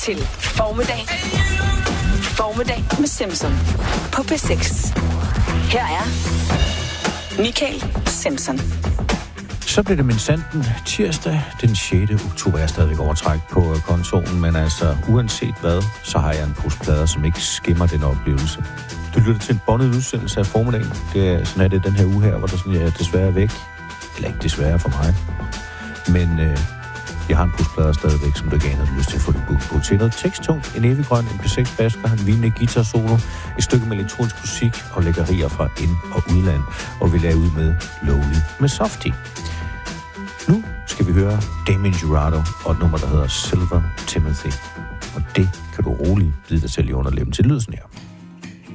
til formiddag. Formiddag med Simpson på P6. Her er Michael Simpson. Så blev det min sanden tirsdag den 6. oktober. Jeg er stadigvæk overtræk på kontoen, men altså uanset hvad, så har jeg en pose plader, som ikke skimmer den oplevelse. Du lytter til en båndet udsendelse af formiddagen. Det er sådan, at det den her uge her, hvor der sådan, jeg desværre er væk. Eller ikke desværre for mig. Men jeg har en pose plader stadigvæk, som du ikke aner lyst til at få det på til. Noget teksttungt, en evig grøn, en P6-basker, en vindende guitar solo, et stykke med elektronisk musik og lækkerier fra ind- og udland. Og vi lader ud med Lowly med Softie. Nu skal vi høre Damien Jurado og et nummer, der hedder Silver Timothy. Og det kan du roligt bide dig selv i underlæben til lyden her.